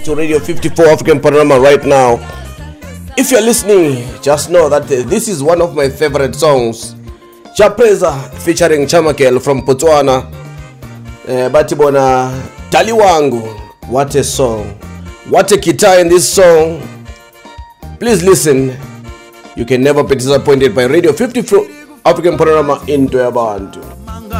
to Radio 54 African Panorama right now. If you're listening, just know that this is one of my favorite songs. Chapreza featuring Chamakel from Botswana. Batibona Taliwangu. What a song. What a guitar in this song. Please listen. You can never be disappointed by Radio 54 African Panorama in Bantu.